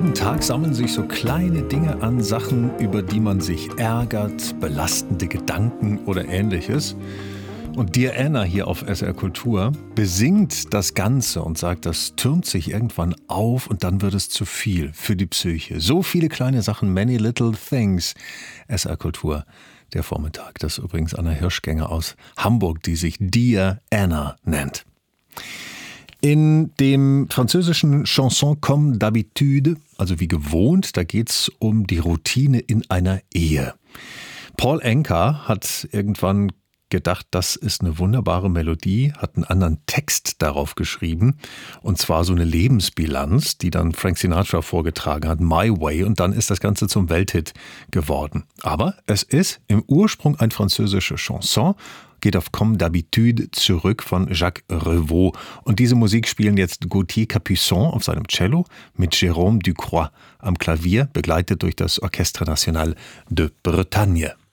Jeden Tag sammeln sich so kleine Dinge an, Sachen, über die man sich ärgert, belastende Gedanken oder Ähnliches. Und Dear Anna hier auf SR Kultur besingt das Ganze und sagt, das türmt sich irgendwann auf und dann wird es zu viel für die Psyche. So viele kleine Sachen, many little things. SR Kultur, der Vormittag. Das ist übrigens Anna Hirschgänger aus Hamburg, die sich Dear Anna nennt. In dem französischen Chanson comme d'habitude, also wie gewohnt, da geht's um die Routine in einer Ehe. Paul Anka hat irgendwann gedacht, das ist eine wunderbare Melodie, hat einen anderen Text darauf geschrieben, und zwar so eine Lebensbilanz, die dann Frank Sinatra vorgetragen hat, My Way, und dann ist das Ganze zum Welthit geworden. Aber es ist im Ursprung ein französischer Chanson, geht auf Comme d'habitude zurück von Jacques Revaux. Und diese Musik spielen jetzt Gauthier Capuçon auf seinem Cello mit Jérôme Ducroix am Klavier, begleitet durch das Orchestre National de Bretagne.